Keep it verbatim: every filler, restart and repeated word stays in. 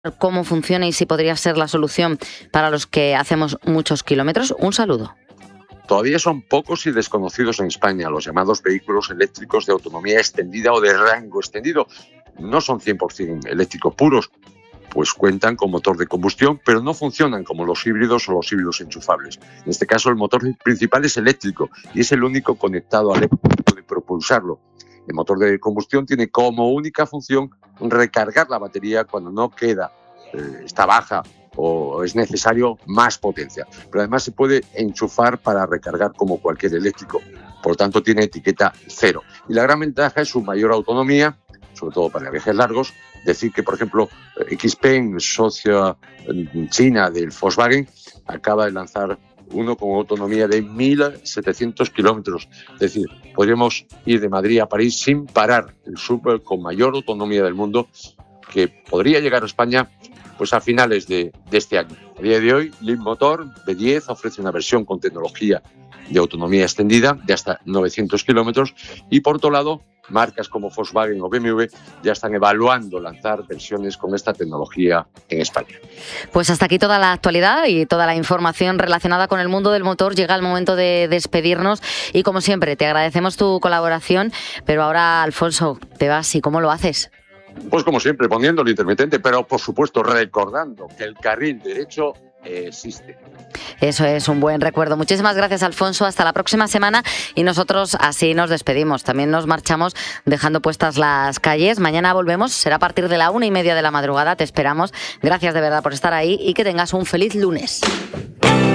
cómo funciona y si podría ser la solución para los que hacemos muchos kilómetros. Un saludo. Todavía son pocos y desconocidos en España los llamados vehículos eléctricos de autonomía extendida o de rango extendido. No son cien por ciento eléctricos puros, pues cuentan con motor de combustión, pero no funcionan como los híbridos o los híbridos enchufables. En este caso, el motor principal es eléctrico y es el único conectado al eléctrico de propulsarlo. El motor de combustión tiene como única función recargar la batería cuando no queda, eh, está baja o es necesario más potencia. Pero además se puede enchufar para recargar como cualquier eléctrico. Por lo tanto, tiene etiqueta cero. Y la gran ventaja es su mayor autonomía, sobre todo para viajes largos. Decir que, por ejemplo, Xpeng, socia china del Volkswagen, acaba de lanzar uno con autonomía de mil setecientos kilómetros. Es decir, podríamos ir de Madrid a París sin parar. El sub con mayor autonomía del mundo, que podría llegar a España pues a finales de, de este año. A día de hoy, Leapmotor B diez ofrece una versión con tecnología de autonomía extendida de hasta novecientos kilómetros y, por otro lado, marcas como Volkswagen o B M W ya están evaluando lanzar versiones con esta tecnología en España. Pues hasta aquí toda la actualidad y toda la información relacionada con el mundo del motor. Llega el momento de despedirnos y, como siempre, te agradecemos tu colaboración. Pero ahora, Alfonso, te vas y ¿cómo lo haces? Pues como siempre, poniendo el intermitente, pero por supuesto recordando que el carril derecho existe. Eso es un buen recuerdo. Muchísimas gracias, Alfonso. Hasta la próxima semana y nosotros así nos despedimos. También nos marchamos dejando puestas las calles. Mañana volvemos, será a partir de la una y media de la madrugada. Te esperamos. Gracias de verdad por estar ahí y que tengas un feliz lunes.